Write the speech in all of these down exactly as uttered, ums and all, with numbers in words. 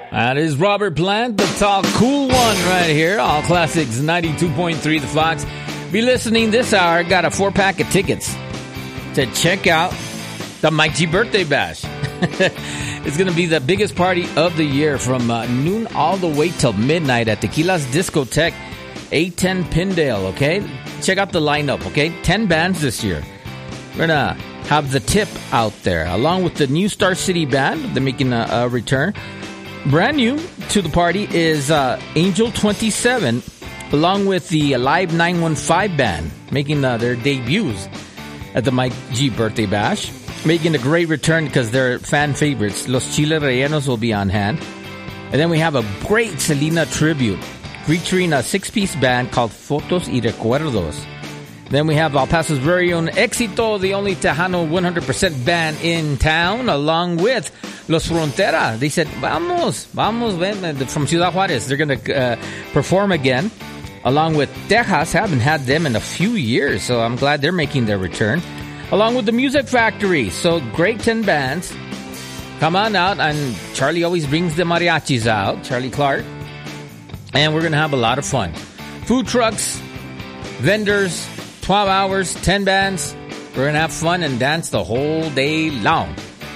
That is Robert Plant, the tall, cool one right here. All Classics ninety-two point three, The Fox. Be listening this hour. Got a four-pack of tickets to check out the Mike G Birthday Bash. It's going to be the biggest party of the year from uh, noon all the way till midnight at Tequila's Discotheque, eight ten Pindale, okay? Check out the lineup, okay? ten bands this year. We're going to have the Tip out there, along with the new Star City Band. They're making a, a return. Brand new to the party is uh, Angel twenty-seven, along with the Live nine one five Band, making uh, their debuts at the Mike G Birthday Bash. Making a great return because they're fan favorites. Los Chile Rellenos will be on hand. And then we have a great Selena tribute featuring a six-piece band called Fotos y Recuerdos. Then we have El Paso's very own Éxito, the only Tejano one hundred percent band in town, along with Los Frontera. They said, vamos, vamos, ven, from Ciudad Juárez. They're going to uh, perform again, along with Texas. Haven't had them in a few years, so I'm glad they're making their return. Along with the Music Factory. So great ten bands. Come on out. And Charlie always brings the mariachis out. Charlie Clark. And we're going to have a lot of fun. Food trucks, vendors, twelve hours, ten bands. We're going to have fun and dance the whole day long.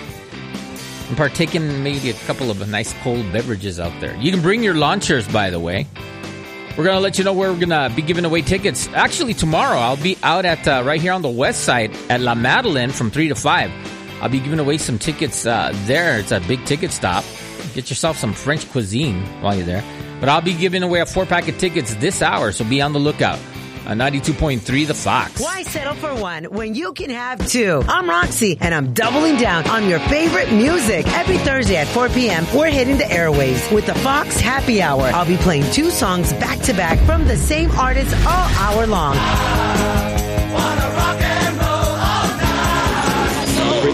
And partake in maybe a couple of nice cold beverages out there. You can bring your launchers, by the way. We're going to let you know where we're going to be giving away tickets. Actually, tomorrow, I'll be out at uh, right here on the west side at La Madeleine from three to five. I'll be giving away some tickets uh, there. It's a big ticket stop. Get yourself some French cuisine while you're there. But I'll be giving away a four-pack of tickets this hour, so be on the lookout. Uh, ninety-two point three, The Fox. Why settle for one when you can have two? I'm Roxy, and I'm doubling down on your favorite music. Every Thursday at four p.m., we're hitting the airwaves with The Fox Happy Hour. I'll be playing two songs back-to-back from the same artist all hour long. I wanna rock and roll all night.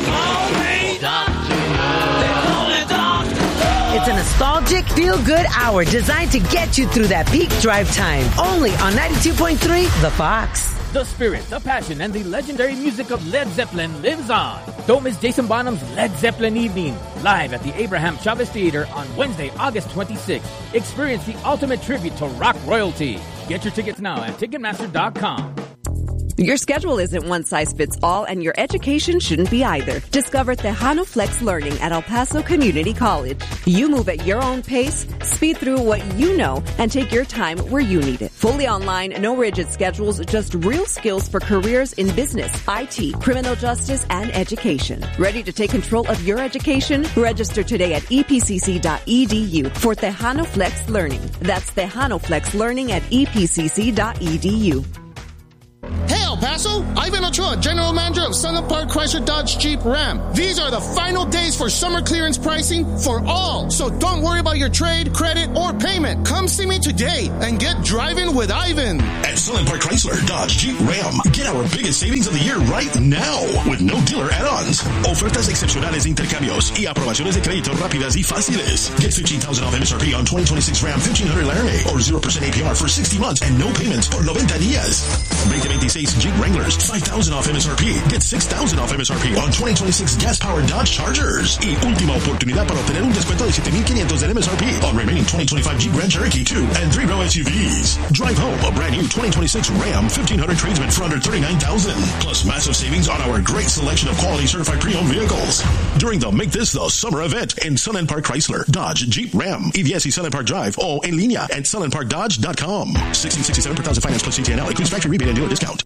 So It's a nostalgic, feel-good hour designed to get you through that peak drive time. Only on ninety-two point three, The Fox. The spirit, the passion, and the legendary music of Led Zeppelin lives on. Don't miss Jason Bonham's Led Zeppelin Evening, live at the Abraham Chavez Theater on Wednesday, August twenty-sixth. Experience the ultimate tribute to rock royalty. Get your tickets now at Ticketmaster dot com. Your schedule isn't one size fits all, and your education shouldn't be either. Discover Tejano Flex Learning at El Paso Community College. You move at your own pace, speed through what you know, and take your time where you need it. Fully online, no rigid schedules, just real skills for careers in business, I T, criminal justice, and education. Ready to take control of your education? Register today at E P C C dot E D U for Tejano Flex Learning. That's Tejano Flex Learning at E P C C dot E D U. Hey, El Paso! Ivan Ochoa, General Manager of Sunland Park Chrysler Dodge Jeep Ram. These are the final days for summer clearance pricing for all. So don't worry about your trade, credit, or payment. Come see me today and get driving with Ivan. At Sunland Park Chrysler Dodge Jeep Ram, get our biggest savings of the year right now with no dealer add-ons. Ofertas excepcionales de intercambios y aprobaciones de crédito rápidas y fáciles. Get fifteen thousand off M S R P on twenty twenty-six Ram fifteen hundred Laramie or zero percent A P R for sixty months and no payments por noventa días. twenty twenty-six Jeep Wranglers, five thousand off M S R P. Get six thousand off M S R P on twenty twenty-six gas-powered Dodge Chargers. Y última oportunidad para obtener un descuento de siete mil quinientos del M S R P on remaining twenty twenty-five Jeep Grand Cherokee two and three row S U Vs. Drive home a brand new twenty twenty-six Ram fifteen hundred tradesman for under thirty-nine thousand dollars. Plus massive savings on our great selection of quality certified pre-owned vehicles. During the Make This the Summer event in Sunland Park Chrysler, Dodge, Jeep, Ram, E V S y Sunland Park Drive o en línea at sunland park dodge dot com. sixteen sixty-seven per thousand finance plus C T N L includes factory rebate and dealer discount.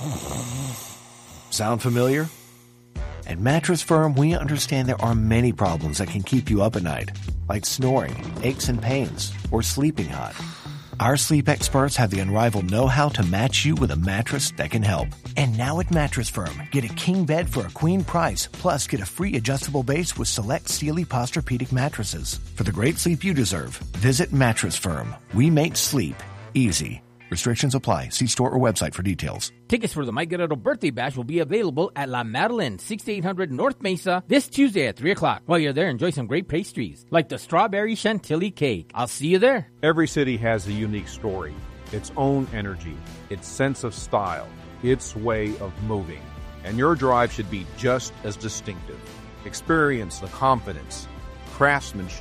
Sound familiar? At Mattress Firm, we understand there are many problems that can keep you up at night, like snoring, aches and pains, or sleeping hot. Our sleep experts have the unrivaled know-how to match you with a mattress that can help. And now at Mattress Firm, get a king bed for a queen price, plus get a free adjustable base with select Sealy Posturepedic mattresses. For the great sleep you deserve, visit Mattress Firm. We make sleep easy. Restrictions apply. See store or website for details. Tickets for the Mike Guerrero Birthday Bash will be available at La Madeleine, sixty-eight hundred North Mesa, this Tuesday at three o'clock. While you're there, enjoy some great pastries, like the strawberry chantilly cake. I'll see you there. Every city has a unique story, its own energy, its sense of style, its way of moving. And your drive should be just as distinctive. Experience the confidence, craftsmanship,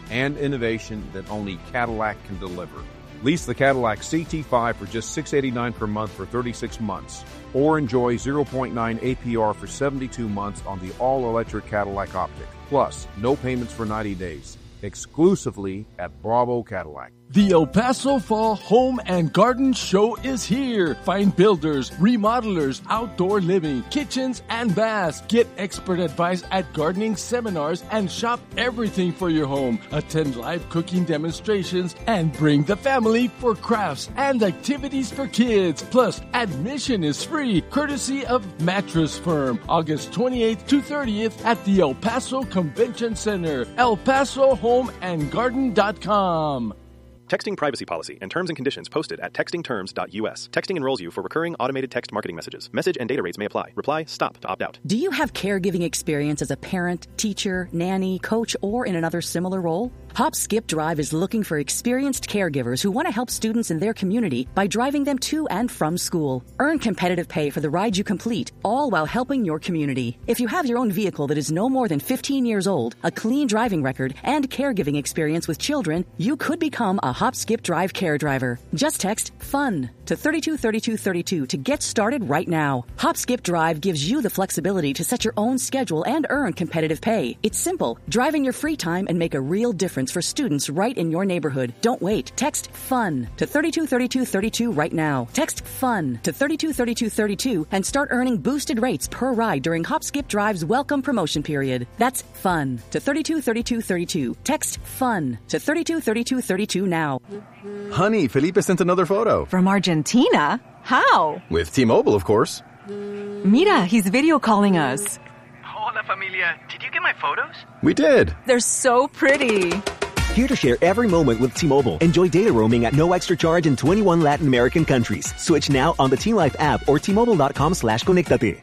and innovation that only Cadillac can deliver. Lease the Cadillac C T five for just six hundred eighty-nine dollars per month for thirty-six months, or enjoy zero point nine A P R for seventy-two months on the all-electric Cadillac Optic. Plus, no payments for ninety days, exclusively at Bravo Cadillac. The El Paso Fall Home and Garden Show is here. Find builders, remodelers, outdoor living, kitchens, and baths. Get expert advice at gardening seminars and shop everything for your home. Attend live cooking demonstrations and bring the family for crafts and activities for kids. Plus, admission is free, courtesy of Mattress Firm. August twenty-eighth to thirtieth at the El Paso Convention Center. El Paso Home and Garden dot com. Texting privacy policy and terms and conditions posted at texting terms dot U S. Texting enrolls you for recurring automated text marketing messages. Message and data rates may apply. Reply STOP to opt out. Do you have caregiving experience as a parent, teacher, nanny, coach, or in another similar role? Hop Skip Drive is looking for experienced caregivers who want to help students in their community by driving them to and from school. Earn competitive pay for the ride you complete, all while helping your community. If you have your own vehicle that is no more than fifteen years old, a clean driving record, and caregiving experience with children, you could become a Hop Skip Drive care driver. Just text FUN to thirty-two thirty-two thirty-two to get started right now. Hop Skip Drive gives you the flexibility to set your own schedule and earn competitive pay. It's simple. Drive in your free time and make a real difference for students right in your neighborhood. Don't wait. Text FUN to thirty-two thirty-two thirty-two right now. Text FUN to thirty-two thirty-two thirty-two and start earning boosted rates per ride during Hop Skip Drive's welcome promotion period. That's FUN to thirty-two thirty-two thirty-two. Text FUN to thirty-two thirty-two thirty-two now. Honey, Felipe sent another photo. From Argentina? How? With T-Mobile, of course. Mira, he's video calling us. Hola, familia. Did you get my photos? We did. They're so pretty. Here to share every moment with T-Mobile. Enjoy data roaming at no extra charge in twenty-one Latin American countries. Switch now on the T-Life app or T-Mobile.com slash conectate.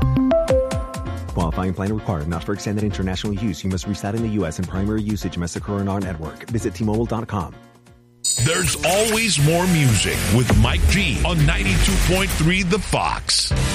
Qualifying plan required. Not for extended international use. You must reside in the U S and primary usage must occur in our network. Visit T Mobile dot com. There's always more music with Mike G on ninety-two point three The Fox.